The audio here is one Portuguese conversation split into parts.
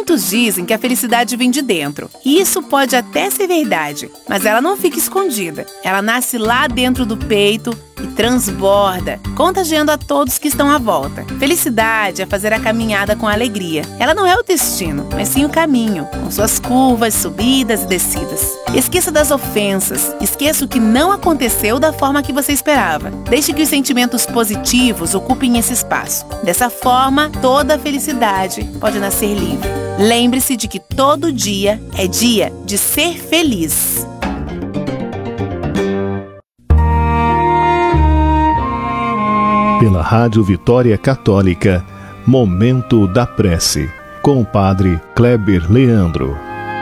Muitos dizem que a felicidade vem de dentro, e isso pode até ser verdade, mas ela não fica escondida. Ela nasce lá dentro do peito e transborda, contagiando a todos que estão à volta. Felicidade é fazer a caminhada com alegria. Ela não é o destino, mas sim o caminho, com suas curvas, subidas e descidas. Esqueça das ofensas, esqueça o que não aconteceu da forma que você esperava. Deixe que os sentimentos positivos ocupem esse espaço. Dessa forma, toda a felicidade pode nascer livre. Lembre-se de que todo dia é dia de ser feliz. Pela Rádio Vitória Católica, Momento da Prece, com o Padre Kleber Leandro.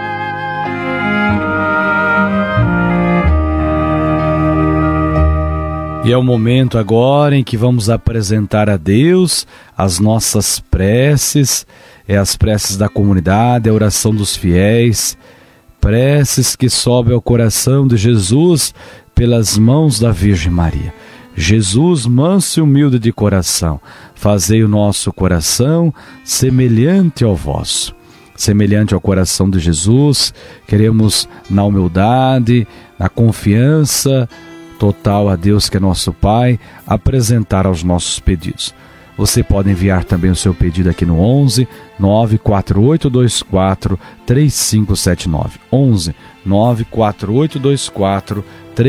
E é o momento agora em que vamos apresentar a Deus as nossas preces, as preces da comunidade, a oração dos fiéis, preces que sobem ao coração de Jesus pelas mãos da Virgem Maria. Jesus, manso e humilde de coração, fazei o nosso coração semelhante ao vosso. Semelhante ao coração de Jesus, queremos na humildade, na confiança total a Deus que é nosso Pai, apresentar aos nossos pedidos. Você pode enviar também o seu pedido aqui no 11 94824 3579. 11 94824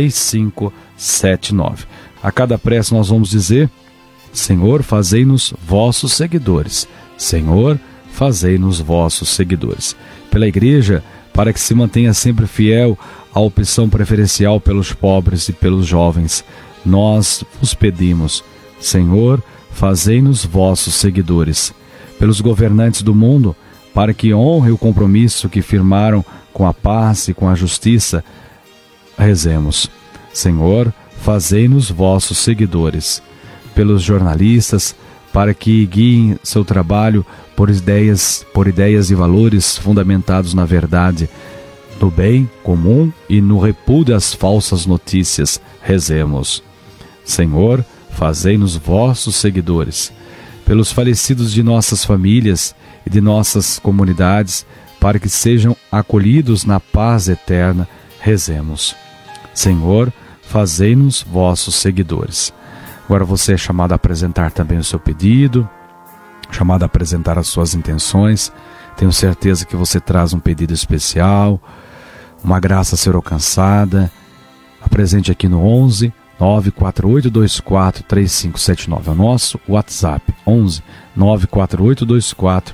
3579. A cada prece nós vamos dizer: Senhor, fazei-nos vossos seguidores. Senhor, fazei-nos vossos seguidores. Pela Igreja, para que se mantenha sempre fiel à opção preferencial pelos pobres e pelos jovens, nós vos pedimos: Senhor, fazei-nos vossos seguidores. Pelos governantes do mundo, para que honrem o compromisso que firmaram com a paz e com a justiça, rezemos: Senhor, fazei-nos vossos seguidores. Pelos jornalistas, para que guiem seu trabalho por ideias e valores fundamentados na verdade, no bem comum e no repúdio às falsas notícias, rezemos: Senhor, fazei-nos vossos seguidores. Pelos falecidos de nossas famílias e de nossas comunidades, para que sejam acolhidos na paz eterna, rezemos: Senhor, fazei-nos vossos seguidores. Agora você é chamado a apresentar também o seu pedido, chamado a apresentar as suas intenções. Tenho certeza que você traz um pedido especial, uma graça a ser alcançada. Apresente aqui no 11 94824 3579. É o nosso WhatsApp, 11 94824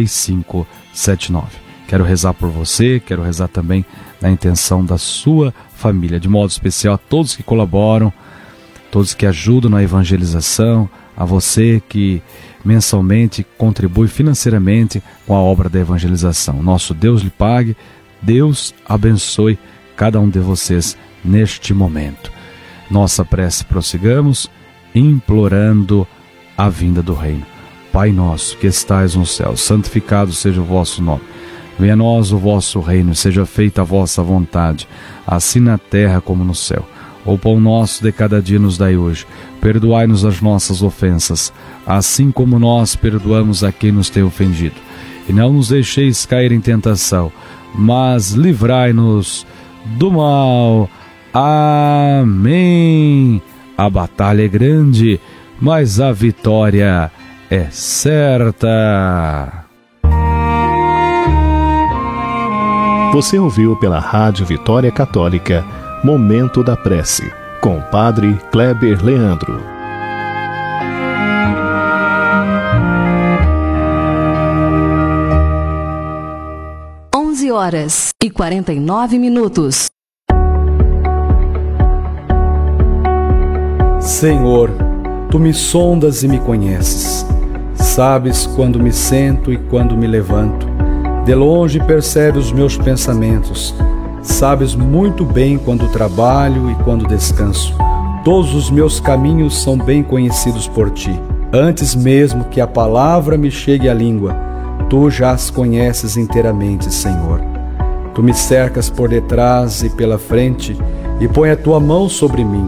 3579. Quero rezar por você, quero rezar também na intenção da sua família, de modo especial a todos que colaboram, todos que ajudam na evangelização, a você que mensalmente contribui financeiramente com a obra da evangelização. Nosso Deus lhe pague, Deus abençoe cada um de vocês neste momento. Nossa prece prossigamos, implorando a vinda do reino. Pai nosso que estais no céu, santificado seja o vosso nome. Venha a nós o vosso reino, seja feita a vossa vontade, assim na terra como no céu. O pão nosso de cada dia nos dai hoje. Perdoai-nos as nossas ofensas, assim como nós perdoamos a quem nos tem ofendido. E não nos deixeis cair em tentação, mas livrai-nos do mal. Amém. A batalha é grande, mas a vitória é certa. Você ouviu pela Rádio Vitória Católica Momento da Prece, com o Padre Kleber Leandro. Horas e 49 minutos. Senhor, Tu me sondas e me conheces. Sabes quando me sento e quando me levanto. De longe percebes os meus pensamentos. Sabes muito bem quando trabalho e quando descanso. Todos os meus caminhos são bem conhecidos por Ti. Antes mesmo que a palavra me chegue à língua, Tu já as conheces inteiramente, Senhor. Tu me cercas por detrás e pela frente e põe a Tua mão sobre mim.